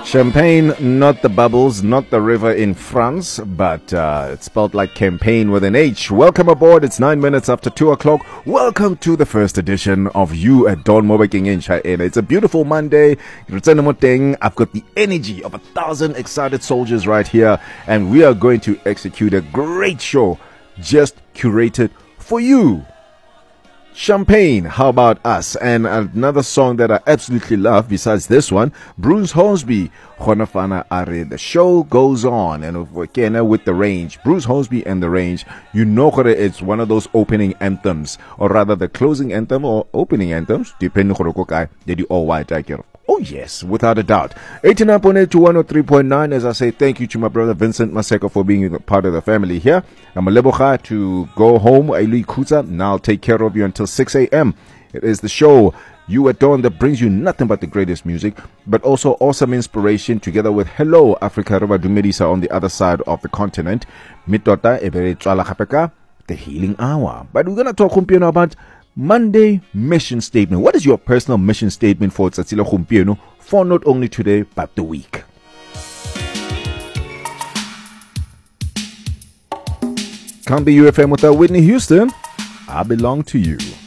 Champagne, not the bubbles, not the river in France, but it's spelled like campaign with an H. Welcome aboard. It's 9 minutes after 2 o'clock. Welcome to the first edition of You at Dawn Mobaking in China. It's a beautiful Monday. I've got the energy of 1,000 excited soldiers right here, and we are going to execute a great show just curated for you. Champagne, how about us? And another song that I absolutely love besides this one, Bruce Hornsby, Honafana Are. The show goes on, and again with the range, Bruce Hornsby and the range, you know it's one of those opening anthems, or rather the closing anthem or opening anthems, depending on the all white. Oh yes, without a doubt. 89.8 to 103.9. As I say, thank you to my brother Vincent Maseko for being a part of the family here. I'm a lebocha to go home, Ailui Kuta, and I'll take care of you until 6 a.m. It is the show, You at Dawn, that brings you nothing but the greatest music, but also awesome inspiration together with Hello Africa Reba Dumedisa on the other side of the continent. Mitota Ebere Tswala Khapeka, the healing hour. But we're going to talk about Monday mission statement. What is your personal mission statement for Tsatsila Khumpieno for not only today but the week? Can't be UFM without Whitney Houston. I belong to you.